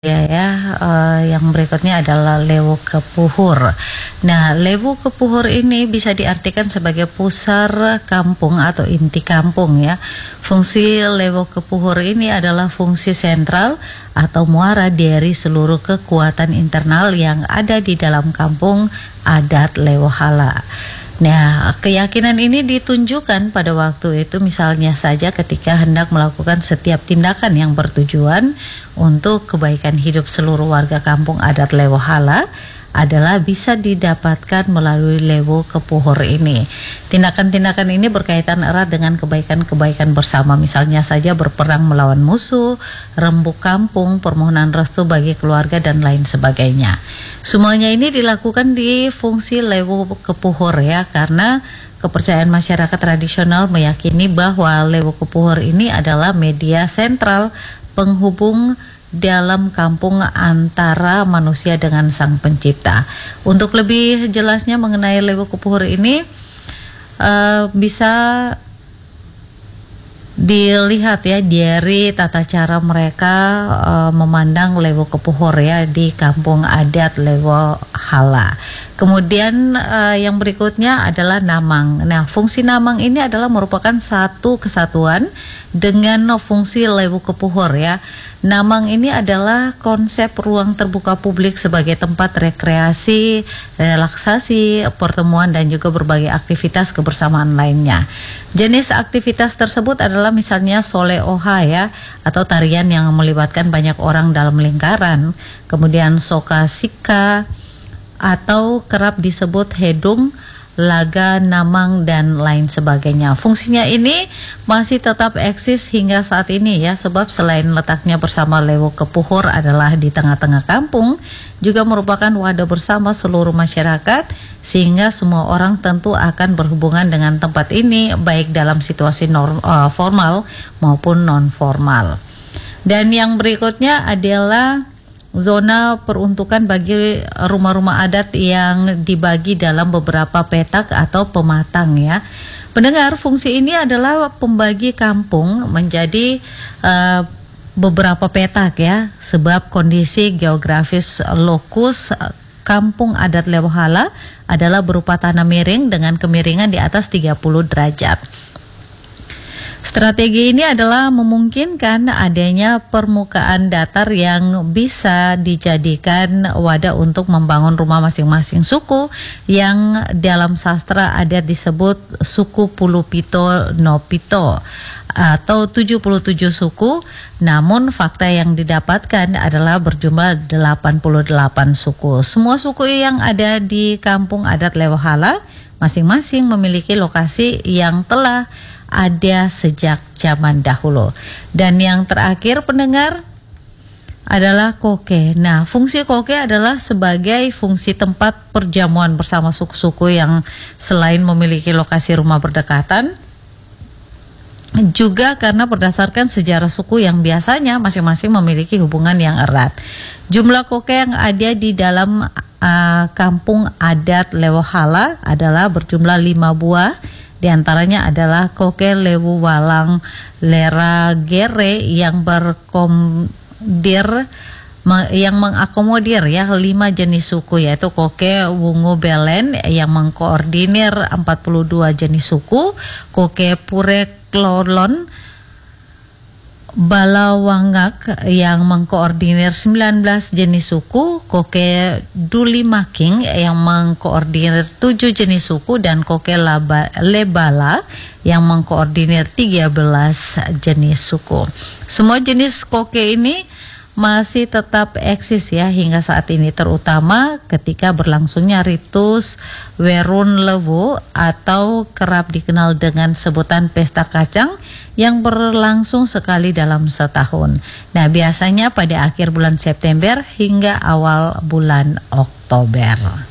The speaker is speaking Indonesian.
Yang berikutnya adalah Lewu Kepuhur. Nah, Lewu Kepuhur ini bisa diartikan sebagai pusar kampung atau inti kampung ya. Fungsi Lewu Kepuhur ini adalah fungsi sentral atau muara dari seluruh kekuatan internal yang ada di dalam kampung adat Lewu Hala. Nah, keyakinan ini ditunjukkan pada waktu itu misalnya saja ketika hendak melakukan setiap tindakan yang bertujuan untuk kebaikan hidup seluruh warga kampung adat Lewu Hala adalah bisa didapatkan melalui Lewu Kepuhur ini. Tindakan-tindakan ini berkaitan erat dengan kebaikan-kebaikan bersama, misalnya saja berperang melawan musuh, rembuk kampung, permohonan restu bagi keluarga dan lain sebagainya. Semuanya ini dilakukan di fungsi Lewu Kepuhur ya, karena kepercayaan masyarakat tradisional meyakini bahwa Lewu Kepuhur ini adalah media sentral penghubung dalam kampung antara manusia dengan Sang Pencipta. Untuk lebih jelasnya mengenai Lewu Kepuhur ini bisa dilihat ya dari tata cara mereka memandang Lewu Kepuhur ya di kampung adat Lewu Hala. Kemudian yang berikutnya adalah namang. Nah, fungsi namang ini adalah merupakan satu kesatuan dengan fungsi Lewu Kepuhur ya. Namang ini adalah konsep ruang terbuka publik sebagai tempat rekreasi, relaksasi, pertemuan dan juga berbagai aktivitas kebersamaan lainnya. Jenis aktivitas tersebut adalah misalnya sole oha ya, atau tarian yang melibatkan banyak orang dalam lingkaran. Kemudian soka sika atau kerap disebut hedung, laga, namang dan lain sebagainya. Fungsinya ini masih tetap eksis hingga saat ini ya, sebab selain letaknya bersama Lewu Kepuhur adalah di tengah-tengah kampung, juga merupakan wadah bersama seluruh masyarakat, sehingga semua orang tentu akan berhubungan dengan tempat ini baik dalam situasi formal maupun non formal. Dan yang berikutnya adalah zona peruntukan bagi rumah-rumah adat yang dibagi dalam beberapa petak atau pematang ya. Pendengar, fungsi ini adalah pembagi kampung menjadi beberapa petak ya, sebab kondisi geografis lokus kampung adat Lewu Hala adalah berupa tanah miring dengan kemiringan di atas 30 derajat. Strategi ini adalah memungkinkan adanya permukaan datar yang bisa dijadikan wadah untuk membangun rumah masing-masing suku yang dalam sastra adat disebut suku Pulupito Nopito atau 77 suku, namun fakta yang didapatkan adalah berjumlah 88 suku. Semua suku yang ada di kampung adat Lewu Hala masing-masing memiliki lokasi yang telah ada sejak zaman dahulu. Dan yang terakhir pendengar adalah koke. Nah, fungsi koke adalah sebagai fungsi tempat perjamuan bersama suku-suku yang selain memiliki lokasi rumah berdekatan, juga karena berdasarkan sejarah suku yang biasanya masing-masing memiliki hubungan yang erat. Jumlah koke yang ada di dalam kampung adat Lewu Hala adalah berjumlah 5 buah. Di antaranya adalah koke Lewu Walang Lera Gere yang yang mengakomodir ya 5 jenis suku, yaitu koke Wungu Belen yang mengkoordinir 42 jenis suku, koke Pure Klolon Balawangak yang mengkoordinir 19 jenis suku, koke Duli Making yang mengkoordinir 7 jenis suku, dan koke Lebala yang mengkoordinir 13 jenis suku. Semua jenis koke ini masih tetap eksis ya hingga saat ini, terutama ketika berlangsungnya ritus Werun Lewu atau kerap dikenal dengan sebutan pesta kacang yang berlangsung sekali dalam setahun. Nah, biasanya pada akhir bulan September hingga awal bulan Oktober.